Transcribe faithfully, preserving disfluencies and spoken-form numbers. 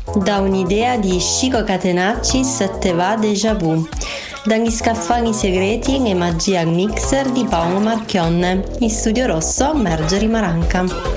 Da un'idea di Chico Catenacci te va déjà vu. Dagli scaffali segreti e magia al mixer di Paolo Marchionne. In studio rosso Marjorie Maranca.